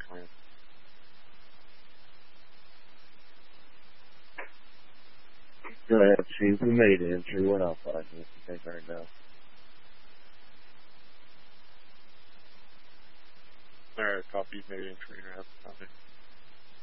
for you. Go ahead, see who made the entry. We're not finding anything right now. Alright, copy, made entry, found it.